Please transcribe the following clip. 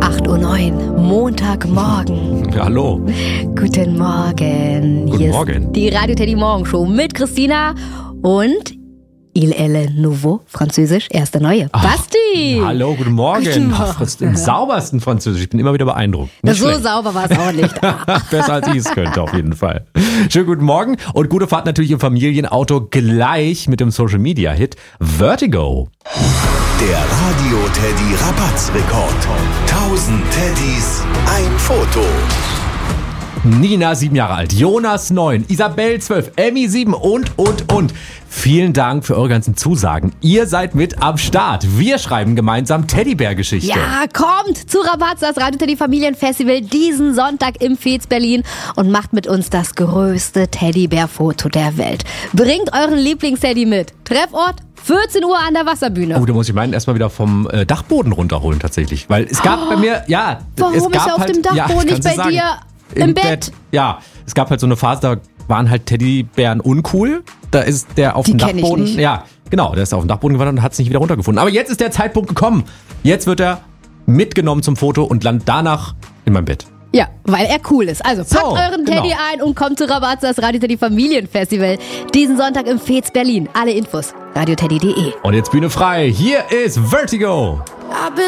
8:09 Uhr, Montagmorgen. Ja, hallo. Guten Morgen. Guten Hier Morgen. Ist die Radio Teddy Morgenshow mit Christina und Il est nouveau, französisch, erste neue. Basti! Hallo, guten Morgen. Guten Morgen. Ach, im saubersten Französisch. Ich bin immer wieder beeindruckt. Nicht So schlecht. sauber war es auch nicht. Besser als ich es könnte, auf jeden Fall. Schönen guten Morgen und gute Fahrt natürlich im Familienauto gleich mit dem Social Media Hit Vertigo. Der Radio Teddy Rabattrekord. 1000 Teddys, ein Foto. Nina 7 Jahre alt, Jonas 9, Isabel 12, Emmy 7 und. Vielen Dank für eure ganzen Zusagen. Ihr seid mit am Start. Wir schreiben gemeinsam Teddybär-Geschichte. Ja, kommt zu Rabatz, das Radio Teddy Familienfestival diesen Sonntag im Fez Berlin und macht mit uns das größte Teddybär-Foto der Welt. Bringt euren Lieblingsteddy mit. Treffort 14 Uhr an der Wasserbühne. Oh, da muss ich meinen erstmal wieder vom Dachboden runterholen tatsächlich. Weil es gab bei mir, ja... Warum es ist gab er auf halt, dem Dachboden, nicht bei dir im Bett? Ja, es gab halt so eine Phase, da waren halt Teddybären uncool. Da ist der auf Die dem kenn ich Dachboden. nicht. Ja, genau, der ist auf dem Dachboden gewandert und hat es nicht wieder runtergefunden. Aber jetzt ist der Zeitpunkt gekommen. Jetzt wird er mitgenommen zum Foto und landet danach in meinem Bett. Ja, weil er cool ist. Also packt euren genau. Teddy ein und kommt zu Rabatz, das Radio Teddy Familienfestival diesen Sonntag im Fez Berlin. Alle Infos radioteddy.de. Und jetzt Bühne frei. Hier ist Vertigo.